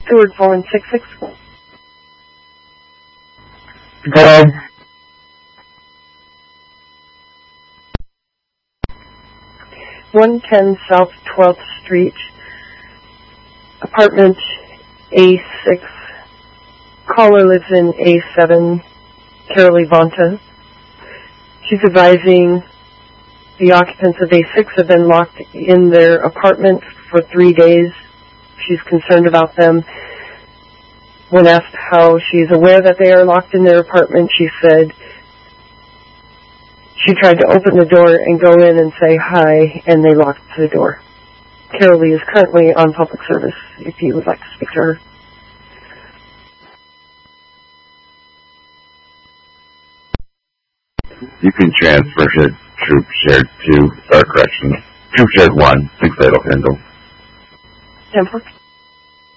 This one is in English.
Stewart 4166. Go ahead. 110 South 12th Street, apartment A6. Caller lives in A7, Carol Levanta. She's advising the occupants of A6 have been locked in their apartment for 3 days. She's concerned about them. When asked how she's aware that they are locked in their apartment, she said she tried to open the door and go in and say hi, and they locked the door. Carol Lee is currently on public service, if you would like to speak to her. You can transfer Troop Shared 2, Corrections. Troop Shared 1, 6 Idle Handle. 10-4.